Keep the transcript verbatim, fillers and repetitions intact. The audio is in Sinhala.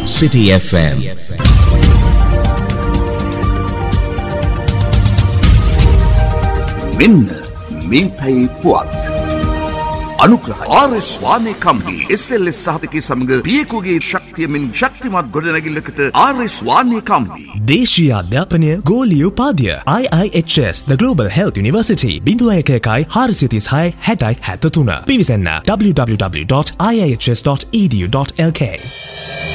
City F M. මෙන්න මේ පැයේ පුවත් අනුග්‍රහය R S වානේ company S L S සහතිකයේ සමග පියකුගේ ශක්තියමින් ශක්තිමත් ගොඩනැගිල්ලකට ආර් එස් වානේ කම්පනි දේශීය අධ්‍යාපනය ගෝලීය උපාධිය I I H S The Global Health University බිඳුව එක එකයි හාරසිය තිස් හය හැටයි හැත්තතුන පිවිසන්න w w w dot i i h s dot e d u dot l k